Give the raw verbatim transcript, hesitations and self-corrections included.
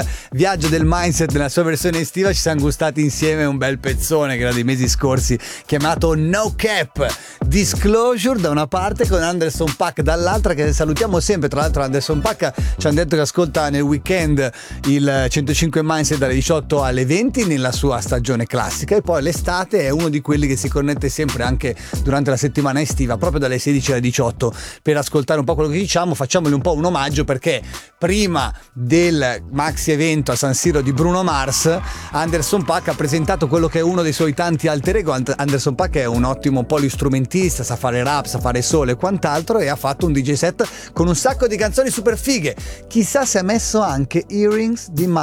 Viaggio del Mindset nella sua versione estiva. Ci siamo gustati insieme un bel pezzone che era dei mesi scorsi, chiamato No Cap Disclosure da una parte, con Anderson .Paak dall'altra, che salutiamo sempre. Tra l'altro Anderson .Paak ci hanno detto che ascolta nel weekend il centocinque Mindset dalle diciotto alle venti nella sua stagione classica, e poi l'estate è uno di quelli che si connette sempre anche durante la settimana estiva, proprio dalle sedici alle diciotto, per ascoltare un po' quello che diciamo. Facciamogli un po' un omaggio, perché prima del maxi evento a San Siro di Bruno Mars, Anderson .Paak ha presentato quello che è uno dei suoi tanti alter ego. Anderson .Paak è un ottimo polistrumentista, sa fare rap, sa fare solo e quant'altro, e ha fatto un D J set con un sacco di canzoni super fighe. Chissà se ha messo anche Earrings di